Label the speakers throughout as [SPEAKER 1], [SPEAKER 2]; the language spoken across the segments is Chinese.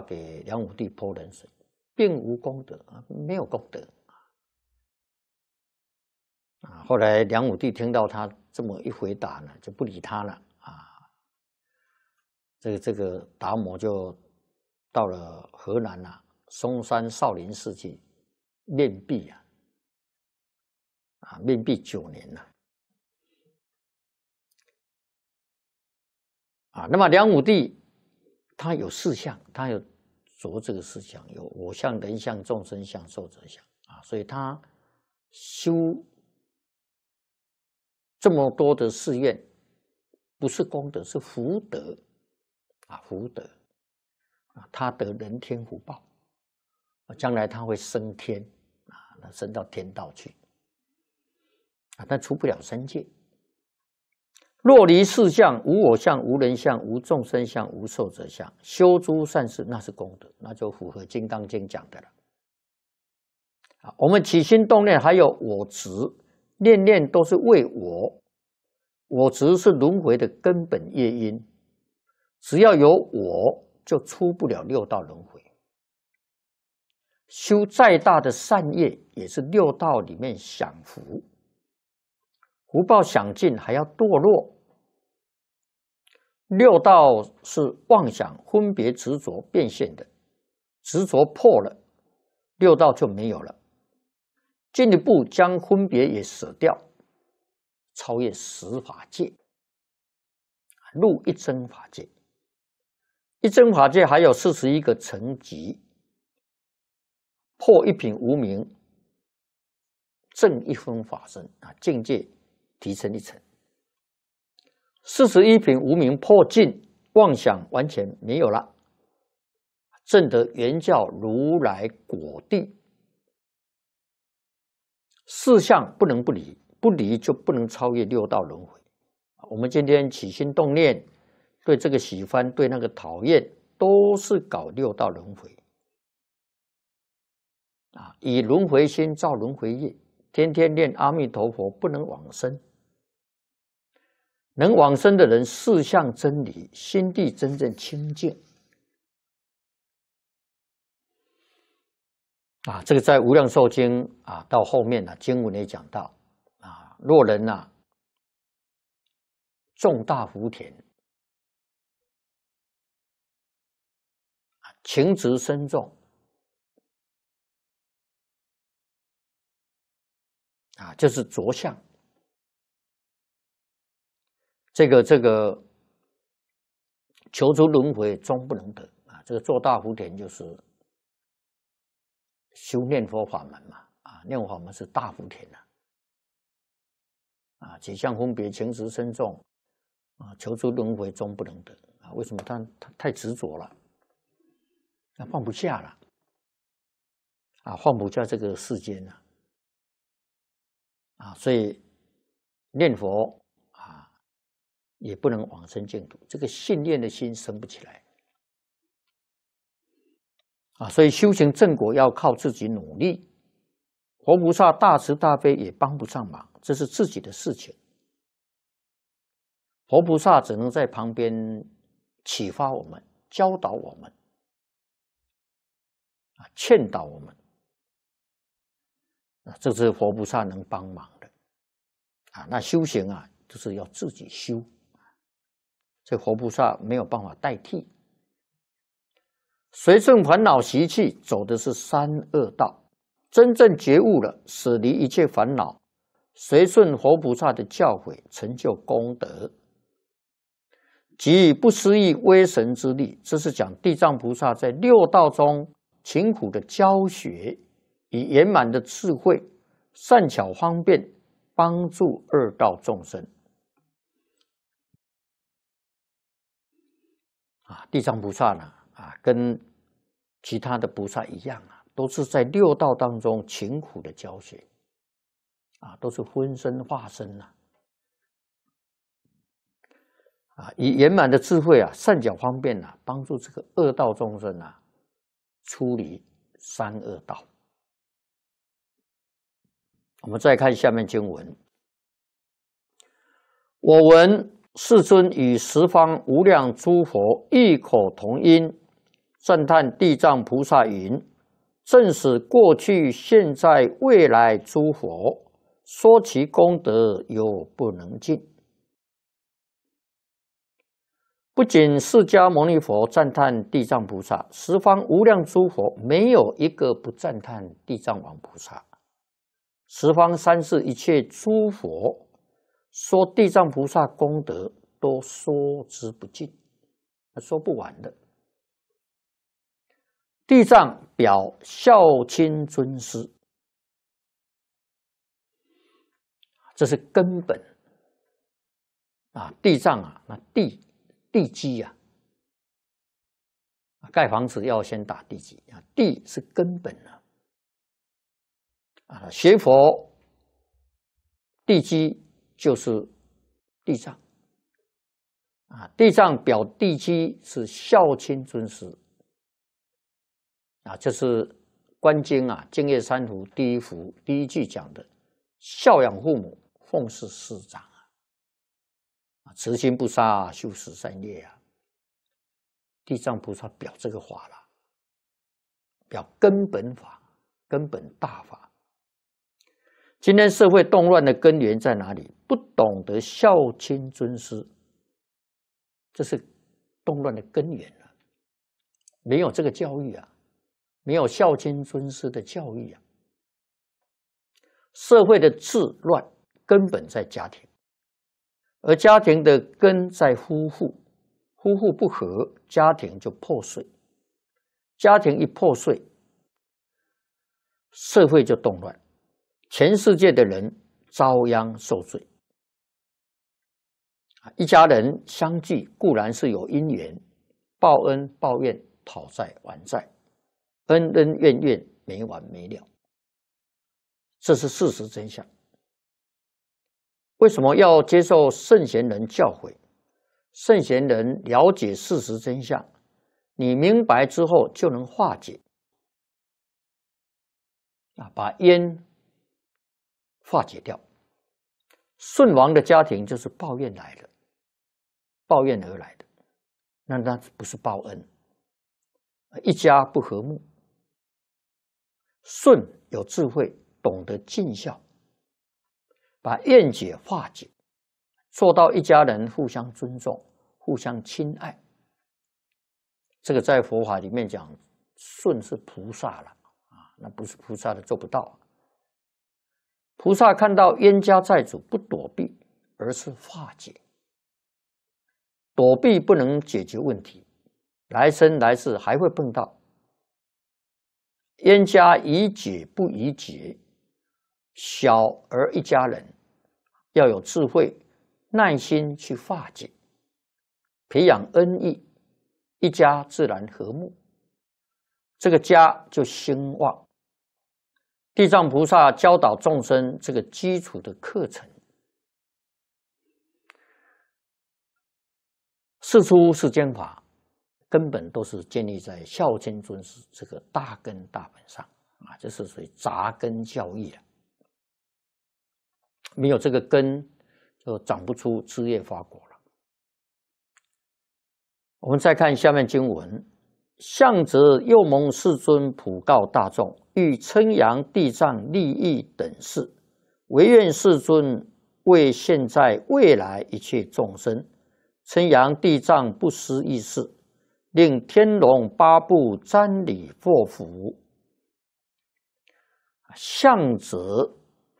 [SPEAKER 1] 给梁武帝泼冷水，并无功德啊，没有功德啊。后来梁武帝听到他这么一回答呢，就不理他了啊。这个达摩就到了河南啊，嵩山少林寺去面壁面壁9年了啊。那么梁武帝他有4相，他有着这个4相，有我相、人相、众生相、寿者相啊，所以他修这么多的誓愿，不是功德，是福德啊，福德啊，他得人天福报，将来他会升天啊，升到天道去啊，但出不了3界。若离4相，无我相、无人相、无众生相、无寿者相，修诸善事，那是功德，那就符合《金刚经》讲的了。啊，我们起心动念还有我执，念念都是为我，我执是轮回的根本业因，只要有我，就出不了6道轮回。修再大的善业，也是6道里面享福。福报享尽还要堕落，6道是妄想、分别、执着变现的，执着破了，6道就没有了。进一步将分别也舍掉，超越10法界，入一真法界。一真法界还有41个层级，破一品无明，正一分法身啊，境界提升1层。41品无明破尽，妄想完全没有了，证得原教如来果地。4相不能不离，不离就不能超越6道轮回。我们今天起心动念，对这个喜欢，对那个讨厌，都是搞6道轮回啊！以轮回心造轮回业，天天念阿弥陀佛，不能往生。能往生的人，4相真理，心地真正清净啊！这个在《无量寿经》啊，到后面呢，经文也讲到啊，若人啊种大福田，情执深重啊，就是着相。这个求出轮回终不能得啊！这个做大福田就是修念佛法门嘛啊，念佛法门是大福田啊，起相分别，情执深重啊，求出轮回终不能得啊！为什么他太执着了，放不下了啊，放不下这个世间了啊，所以念佛也不能往生净土，这个信念的心生不起来啊！所以修行正果要靠自己努力，佛菩萨大慈大悲也帮不上忙，这是自己的事情。佛菩萨只能在旁边启发我们、教导我们、劝导我们啊，这是佛菩萨能帮忙的啊。那修行啊，就是要自己修。这佛菩萨没有办法代替，随顺烦恼习气，走的是3恶道。真正觉悟了，舍离一切烦恼，随顺佛菩萨的教诲，成就功德，即以不思议威神之力。这是讲地藏菩萨在6道中勤苦的教学，以圆满的智慧，善巧方便，帮助2道众生。地藏菩萨呢，跟其他的菩萨一样都是在6道当中勤苦的教学，都是分身化身以圆满的智慧善巧方便帮助这个2道众生出离3恶道。我们再看下面经文：我闻世尊与十方无量诸佛异口同音， 赞叹地藏菩萨云：正使过去、现在、未来诸佛，说其功德犹不能尽。不仅释迦牟尼佛赞叹地藏菩萨，十方无量诸佛没有一个不赞叹地藏王菩萨。十方三世一切诸佛说地藏菩萨功德，都说之不尽，说不完的。地藏表孝亲尊师，这是根本啊！地藏啊，那地基啊，盖房子要先打地基啊，地是根本啊。学佛地基就是地藏啊，地藏表地基是孝亲尊师啊，这是《观经》啊，《净业三福》第一福第一句讲的，孝养父母，奉事师长啊，慈心不杀，修十善业啊。地藏菩萨表这个法了，表根本法，根本大法。今天社会动乱的根源在哪里？不懂得孝亲尊师，这是动乱的根源啊！没有这个教育啊，没有孝亲尊师的教育啊，社会的治乱根本在家庭，而家庭的根在夫妇，夫妇不和，家庭就破碎，家庭一破碎，社会就动乱。全世界的人遭殃受罪。一家人相聚固然是有因缘，报恩报怨，讨债还债，恩恩怨怨没完没了，这是事实真相。为什么要接受圣贤人教诲？圣贤人了解事实真相，你明白之后就能化解把冤化解掉。舜王的家庭就是抱怨来的，抱怨而来的，那不是报恩，一家不和睦。舜有智慧，懂得尽孝，把怨结化解，做到一家人互相尊重，互相亲爱。这个在佛法里面讲，舜是菩萨了啊，那不是菩萨的做不到。菩萨看到冤家债主不躲避，而是化解。躲避不能解决问题，来生来世还会碰到。冤家宜解不宜结，小而一家人要有智慧，耐心去化解，培养恩义，一家自然和睦，这个家就兴旺。地藏菩萨教导众生这个基础的课程，世出世间法根本都是建立在孝亲尊师这个大根大本上啊，这是属于扎根教义了。没有这个根，就长不出枝叶发果了。我们再看下面经文：向则又蒙世尊普告大众，欲称扬地藏利益等事，唯愿世尊为现在未来一切众生称扬地藏不思议事，令天龙八部瞻礼获福。向则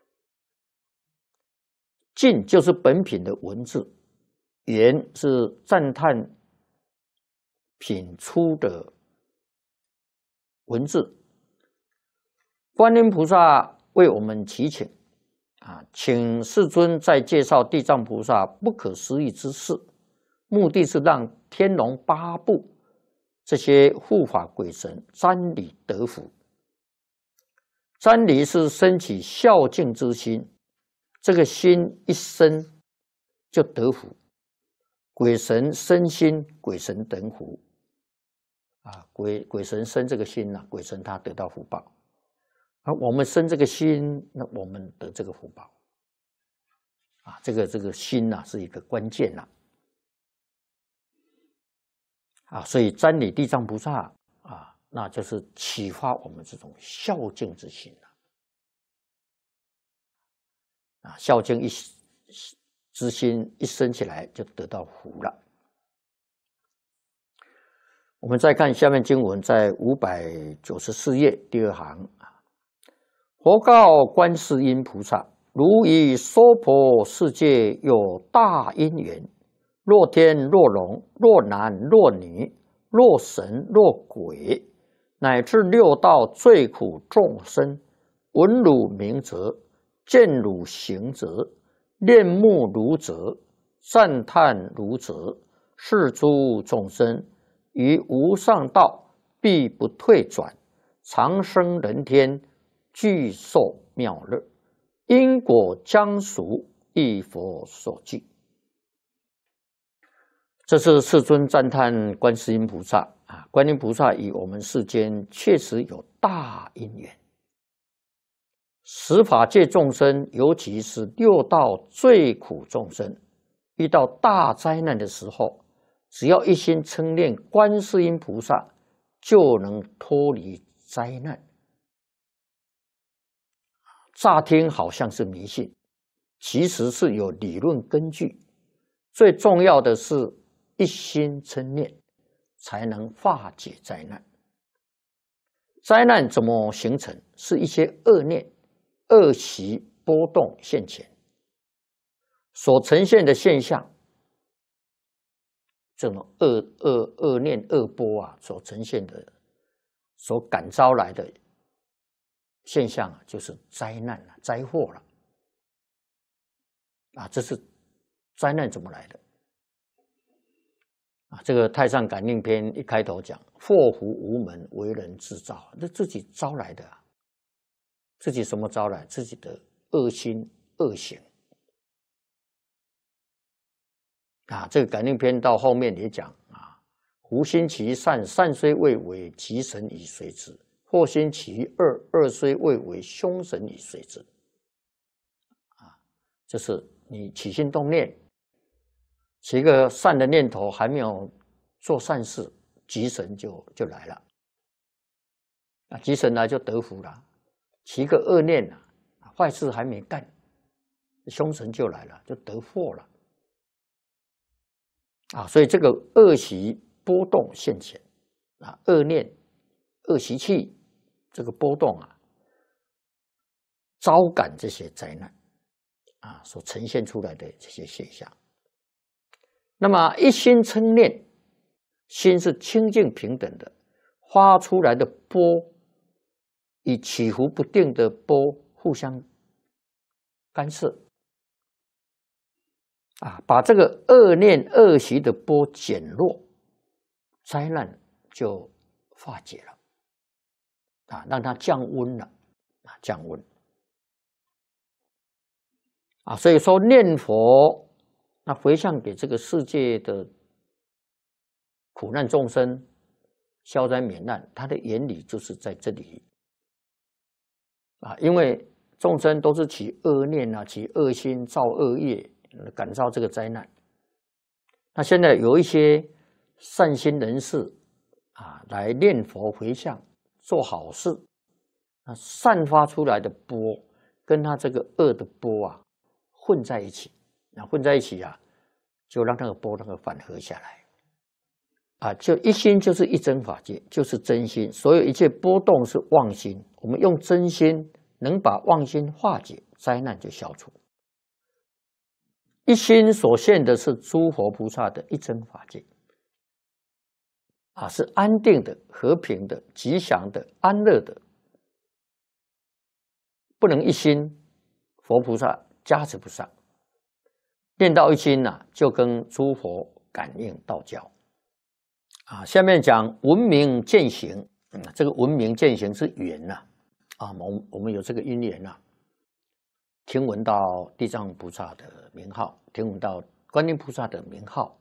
[SPEAKER 1] 敬就是本品的文字，言是赞叹品出的文字。观音菩萨为我们祈请请世尊再介绍地藏菩萨不可思议之事，目的是让天龙八部这些护法鬼神瞻礼得福。瞻礼是升起孝敬之心，这个心一生就得福，鬼神生心，鬼神等福鬼神生这个心鬼神他得到福报，而我们生这个心，那我们得这个福报这个心是一个关键所以瞻礼地藏菩萨那就是启发我们这种孝敬之心了。孝敬之心一生起来，就得到福了。我们再看下面经文，在594页第2行佛告观世音菩萨：如以娑婆世界有大因缘，若天若龙，若男若女，若神若鬼，乃至六道最苦众生，闻汝名则，见汝行则，念慕汝则，赞叹汝则，是诸众生于无上道必不退转，长生人天，具受妙乐，因果将熟，一佛所具。这是世尊赞叹观世音菩萨观音菩萨与我们世间确实有大因缘。十法界众生，尤其是六道最苦众生，遇到大灾难的时候，只要一心称念观世音菩萨，就能脱离灾难。乍听好像是迷信，其实是有理论根据。最重要的是一心称念，才能化解灾难。灾难怎么形成？是一些恶念、恶习波动现前，所呈现的现象，这种恶念、恶波所呈现的、所感召来的现象就是灾难灾祸了。这是灾难怎么来的？这个《太上感应篇》一开头讲：祸福无门，为人自造。这自己招来的自己什么招来？自己的恶心、恶行。这个感应篇到后面也讲福心其善，善虽未为，吉神已随之；祸心其恶，恶虽未为，凶神已随之。就是你起心动念，起一个善的念头，还没有做善事，吉神就来了。吉神来就得福了。起一个恶念坏事还没干，凶神就来了，就得祸了。所以这个恶习波动现前恶念、恶习气这个波动招感这些灾难所呈现出来的这些现象。那么一心称念，心是清净平等的，发出来的波与起伏不定的波互相干涉把这个恶念恶习的波减弱，灾难就化解了让它降温了降温所以说念佛回向给这个世界的苦难众生消灾免难，它的原理就是在这里因为众生都是起恶念起恶心造恶业，感召这个灾难。那现在有一些善心人士来念佛回向做好事，散发出来的波跟他这个恶的波混在一起，混在一起就让那个波反合下来就一心就是一真法界，就是真心，所有一切波动是妄心，我们用真心能把妄心化解，灾难就消除。一心所现的是诸佛菩萨的一真法界是安定的、和平的、吉祥的、安乐的。不能一心，佛菩萨加持不上。念到一心就跟诸佛感应道交下面讲闻名见行这个闻名见行是缘我们有这个因缘听闻到地藏菩萨的名号，听闻到观音菩萨的名号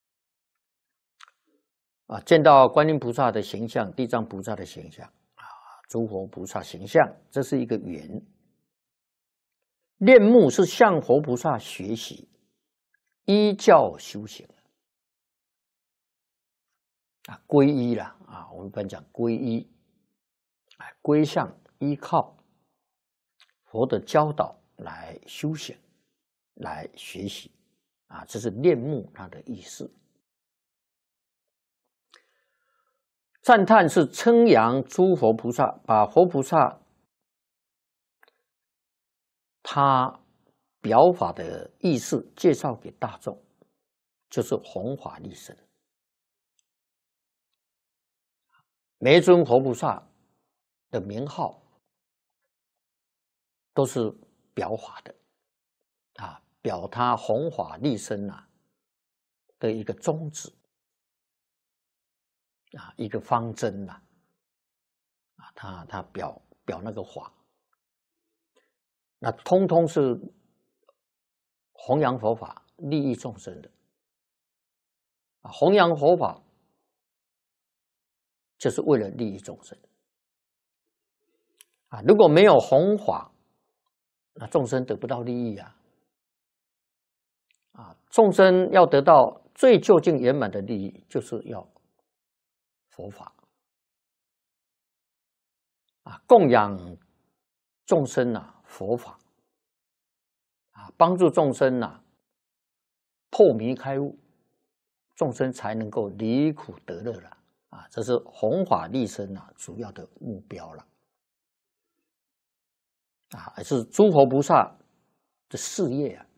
[SPEAKER 1] 见到观音菩萨的形象、地藏菩萨的形象诸佛菩萨形象，这是一个缘。念慕是向佛菩萨学习，依教修行皈依啦啊，我们一般讲皈依，归向依靠佛的教导来修行，来学习啊，这是恋慕它的意思。赞叹是称扬诸佛菩萨，把佛菩萨他表法的意思介绍给大众，就是弘法利生。每一尊佛菩萨的名号都是表法的啊，表他弘法利生的一个宗旨啊，一个方针他表那个法，那通通是弘扬佛法、利益众生的啊，弘扬佛法就是为了利益众生啊！如果没有弘法，那众生得不到利益啊！众生要得到最究竟圆满的利益，就是要佛法啊，供养众生佛法啊，帮助众生破迷开悟，众生才能够离苦得乐了。啊，这是弘法利生主要的目标了，也是诸佛菩萨的事业啊。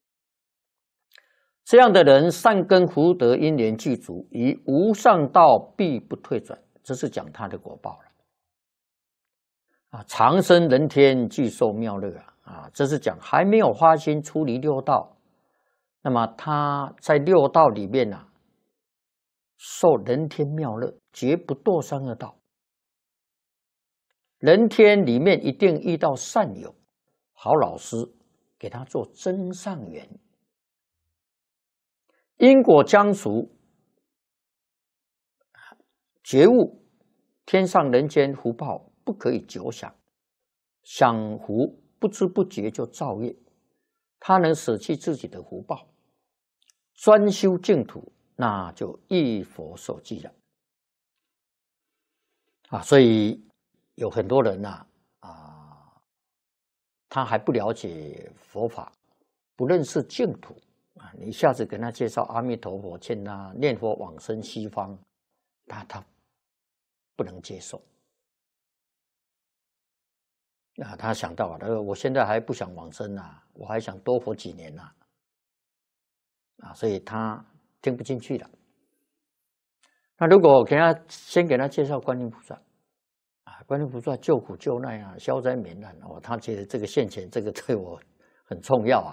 [SPEAKER 1] 这样的人善根福德因缘具足，于无上道必不退转，这是讲他的果报了。长生人天具受妙乐这是讲还没有发心出离六道，那么他在六道里面受人天妙乐，绝不堕三恶道。人天里面一定遇到善友、好老师，给他做增上缘。因果将熟，觉悟天上人间福报不可以久享，享福不知不觉就造业，他能舍弃自己的福报，专修净土，那就一佛受记了所以有很多人他还不了解佛法，不认识净土你一下子跟他介绍阿弥陀佛，劝他念佛往生西方，他不能接受他想到我现在还不想往生我还想多活几年所以他听不进去了。那如果先给他介绍观音菩萨观音菩萨救苦救难消灾免难他觉得这个现前这个对我很重要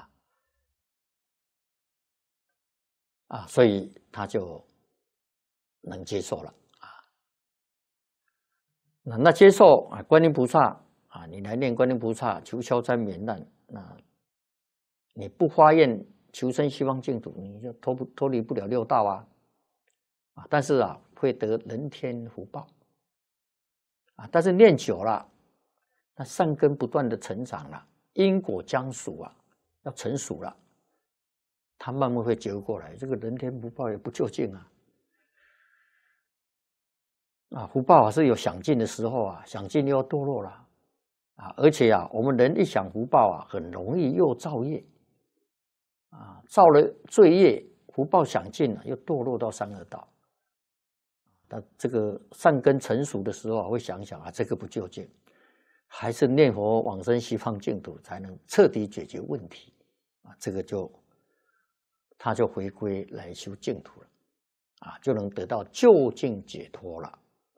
[SPEAKER 1] 所以他就能接受了那接受观音菩萨你来念观音菩萨求消灾免难，那你不发愿求生西方净土，你就脱离不了六道但是会得人天福报但是念久了，那善根不断的成长了，因果将熟要成熟了，他慢慢会觉悟过来，这个人天福报也不究竟福报是有享尽的时候享尽又要堕落了而且我们人一享福报很容易又造业造了罪业，福报享尽了，又堕落到三恶道。那这个善根成熟的时候会想想这个不究竟，还是念佛往生西方净土才能彻底解决问题这个他就回归来修净土了就能得到究竟解脱了。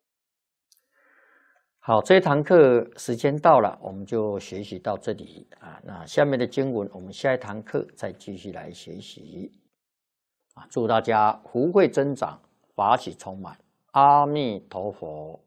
[SPEAKER 1] 好，这一堂课时间到了，我们就学习到这里那下面的经文我们下一堂课再继续来学习祝大家福慧增长，法喜充满。阿弥陀佛。